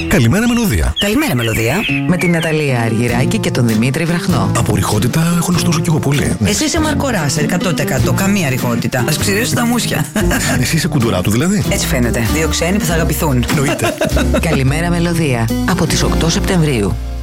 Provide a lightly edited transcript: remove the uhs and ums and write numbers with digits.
Καλημέρα Μελωδία. Καλημέρα Μελωδία. Με την Ναταλία Αργυράκη και τον Δημήτρη Βραχνό. Από ρηχότητα έχω νοστόσο κι εγώ πολύ. Εσύ είσαι Μαρκοράσερ 100%. Καμία ρηχότητα. Ας ξηρίσουν τα μουσια. Εσύ είσαι κουντουράτου δηλαδή. Έτσι φαίνεται. Δύο ξένοι που θα αγαπηθούν. Εννοείται. Καλημέρα Μελωδία. Από τις 8 Σεπτεμβρίου.